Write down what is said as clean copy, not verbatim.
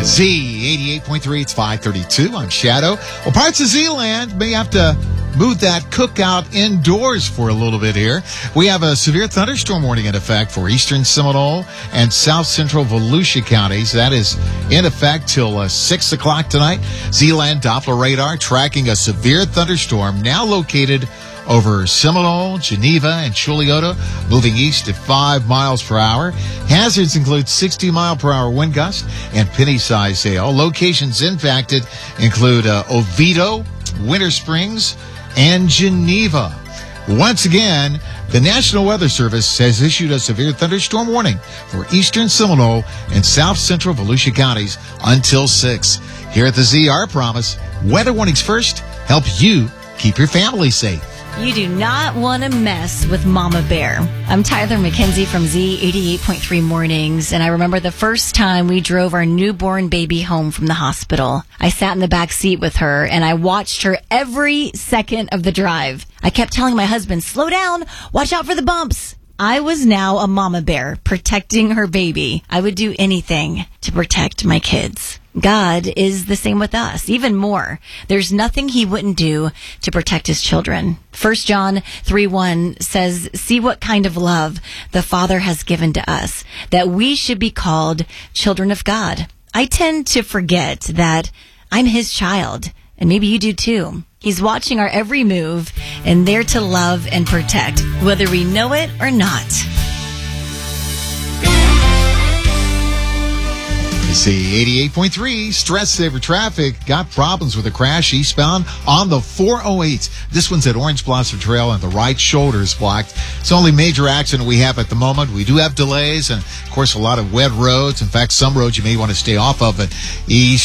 Z 88.3, it's 532. I'm Shadow. Well, parts of Zealand may have to move that cookout indoors for a little bit here. We have a severe thunderstorm warning in effect for eastern Seminole and south central Volusia counties. That is in effect till 6 o'clock tonight. Zealand Doppler radar tracking a severe thunderstorm now located over Seminole, Geneva, and Chulioto, moving east at 5 miles per hour. Hazards include 60-mile-per-hour wind gusts and penny-sized hail. Locations impacted include Oviedo, Winter Springs, and Geneva. Once again, the National Weather Service has issued a severe thunderstorm warning for eastern Seminole and south central Volusia counties until 6. Here at the Z, our promise, weather warnings first, help you keep your family safe. You do not want to mess with Mama Bear. I'm Tyler McKenzie from Z 88.3 Mornings, and I remember the first time we drove our newborn baby home from the hospital. I sat in the back seat with her, and I watched her every second of the drive. I kept telling my husband, slow down, watch out for the bumps. I was now a Mama Bear protecting her baby. I would do anything to protect my kids. God is the same with us, even more. There's nothing he wouldn't do to protect his children. 1 John 3:1 says, see what kind of love the Father has given to us, that we should be called children of God. I tend to forget that I'm his child, and maybe you do too. He's watching our every move and there to love and protect, whether we know it or not. See 88.3 stress saver traffic. Got problems with a crash eastbound on the 408. This one's at Orange Blossom Trail and the right shoulder is blocked. It's the only major accident we have at the moment. We do have delays and, of course, a lot of wet roads. In fact, some roads you may want to stay off of. But east